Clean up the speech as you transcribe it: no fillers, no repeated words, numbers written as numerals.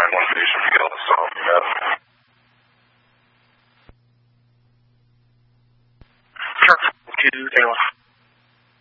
find motivation to get on the song, you know? Sure. Do they